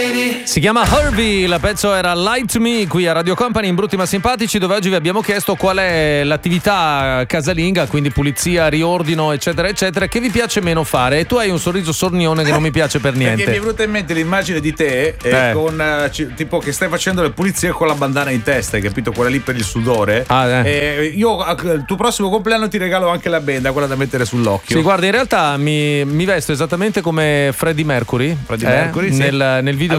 Si chiama Herbie, la pezzo era Lie to Me qui a Radio Company in Brutti ma Simpatici, dove oggi vi abbiamo chiesto qual è l'attività casalinga, quindi pulizia, riordino eccetera eccetera, che vi piace meno fare. E tu hai un sorriso sornione che non mi piace per niente. Perché mi è venuta in mente l'immagine di te con tipo che stai facendo le pulizie con la bandana in testa, hai capito? Quella lì per il sudore. Io al tuo prossimo compleanno ti regalo anche la benda, quella da mettere sull'occhio. Sì, guarda, in realtà mi vesto esattamente come Freddie Mercury, sì. nel video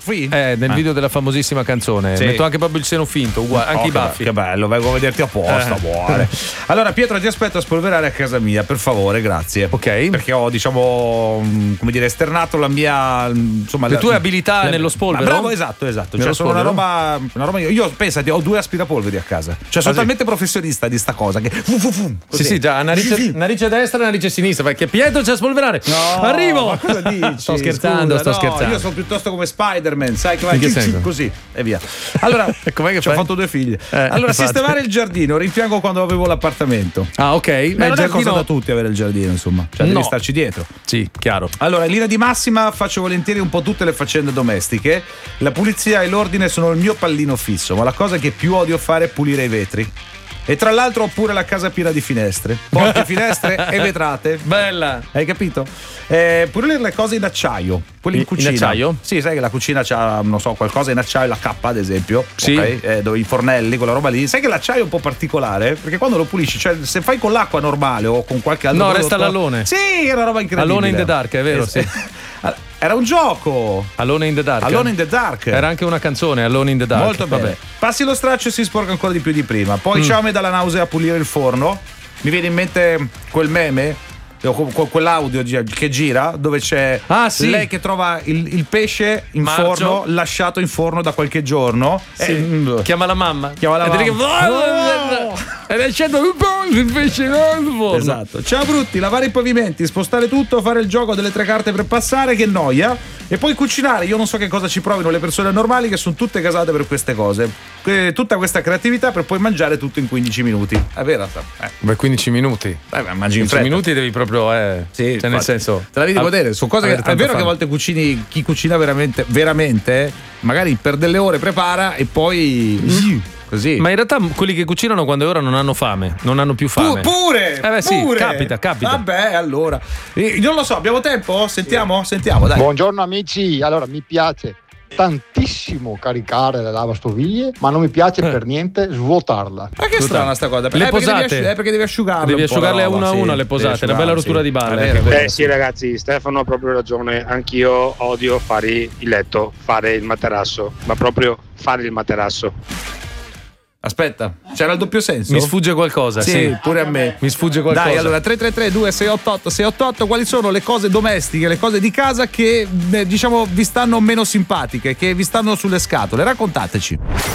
video della famosissima canzone. Sì. Metto anche proprio il seno finto, uguale, anche i baffi. Che bello, vengo a vederti apposta, buone. Allora Pietro, ti aspetto a spolverare a casa mia, per favore, grazie. Ok. Perché ho, diciamo, come dire, esternato la mia, insomma, le tue abilità nello spolvero. Bravo, esatto. Cioè, sono una roba. Io pensati, ho 2 aspirapolveri a casa. Cioè, sono talmente professionista di sta cosa che sì, già, narice destra e narice sinistra, perché Pietro c'è a spolverare. No, arrivo. Ma cosa dici? Sto scherzando. Io sono piuttosto come Spider-Man, sai che va così e via. Allora, com'è che ci ho fatto 2 figlie. Allora, sistemare il giardino, rimpiango quando avevo l'appartamento. Ah, ok. Ma non è cosa da tutti avere il giardino, insomma. Cioè, devi starci dietro. Sì, chiaro. Allora, in linea di massima faccio volentieri un po' tutte le faccende domestiche. La pulizia e l'ordine sono il mio pallino fisso, ma la cosa che più odio fare è pulire i vetri. E tra l'altro ho pure la casa piena di finestre, porte, finestre e vetrate. Bella. Hai capito? Pulire le cose in acciaio, quelle in cucina. In acciaio? Sì, sai che la cucina c'ha, non so, qualcosa in acciaio, la K ad esempio. Sì. Okay? Dove i fornelli, quella roba lì. Sai che l'acciaio è un po' particolare, perché quando lo pulisci, cioè se fai con l'acqua normale o con qualche altro prodotto, resta l'alone. Sì, è una roba incredibile. Alone in the dark, è vero, sì. Era un gioco. Alone in the Dark. Alone in the Dark. Era anche una canzone, Alone in the Dark. Molto bene. Vabbè. Passi lo straccio e si sporca ancora di più di prima. Poi ciao, mi dà la nausea a pulire il forno. Mi viene in mente quel meme, quell'audio che gira, dove c'è lei che trova il pesce in forno, lasciato in forno da qualche giorno. Chiama la mamma. È lasciato il pesce in forno. Esatto. Ciao brutti, lavare i pavimenti, spostare tutto, fare il gioco delle 3 carte per passare, che noia. E poi cucinare, io non so che cosa ci provino le persone normali che sono tutte casate per queste cose. Tutta questa creatività per poi mangiare tutto in 15 minuti. È vero? Beh, 15 minuti. Mangi in 15 minuti devi proprio sì, cioè, nel senso, te la devi godere. Sono cose che è vero che a volte cucini, chi cucina veramente magari per delle ore prepara e poi così. Ma in realtà quelli che cucinano quando è ora non hanno fame, non hanno più fame. Pure! Sì, capita. Vabbè, allora. Non lo so, abbiamo tempo? Sentiamo, dai. Buongiorno amici, allora mi piace tantissimo caricare la lavastoviglie, ma non mi piace per niente svuotarla. Ma che strana sta cosa? Le posate, perché devi asciugarle. Devi asciugarle a una le posate, una bella rottura di balle. Sì ragazzi, Stefano ha proprio ragione, anch'io odio fare il letto, fare il materasso, ma proprio fare il materasso. Aspetta, c'era il doppio senso? Mi sfugge qualcosa. Sì, pure a me. Mi sfugge qualcosa. Dai, allora 333-2688-688, quali sono le cose domestiche, le cose di casa che diciamo vi stanno meno simpatiche, che vi stanno sulle scatole? Raccontateci.